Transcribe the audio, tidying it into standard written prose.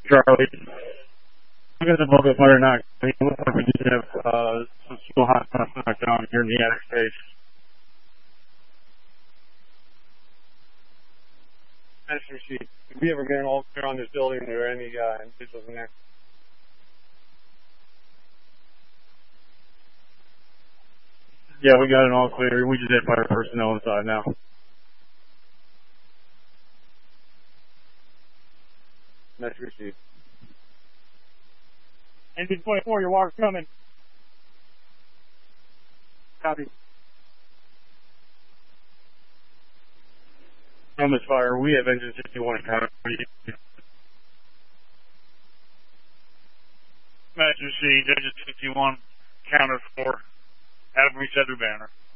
Charlie. Look at the bug fire knock. It looks like we just have some still hot stuff knocked down here in the attic space. Master Sheet, did we ever get an all clear on this building? Are there any individuals in there? Yeah, we got an all clear. We just had fire personnel inside now. Master Sheet. Engine 24, your water's coming. Copy. From this fire, we have engine 61 counter. Master C, engine 51, counter 4. Have them reset their banner.